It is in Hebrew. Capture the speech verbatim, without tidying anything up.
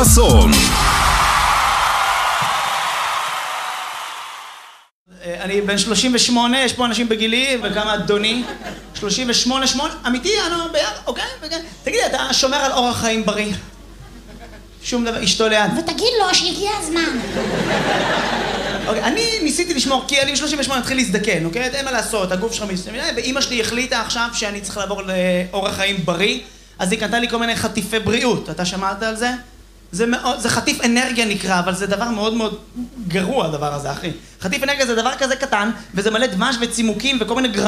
חסון. אני בן שלושים ושמונה, יש פה אנשים בגילי, וכמה אדוני? שלושים ושמונה, שמונה, אמיתי, אני אומר ביחד, אוקיי, אוקיי. תגידי, אתה שומר על אורח חיים בריא? שום דבר, אשתו ליד. ותגיד לו שהגיע הזמן. אוקיי, אני ניסיתי לשמור, כי אני ב-שלושים ושמונה התחיל להזדקן, אוקיי? אין מה לעשות, הגוף שלך מסתכל, ואמא שלי החליטה עכשיו שאני צריך לעבור לאורח חיים בריא, אז היא קנתה לי כל מיני חטיפי בריאות. אתה שמעת על זה? זה מאוד, זה חטיף אנרגיה נקרא, אבל זה דבר מאוד מאוד גרוע הדבר הזה, אחי. חטיף אנרגיה זה דבר כזה קטן, וזה מלא דבש וצימוקים וכל מיני גרמים.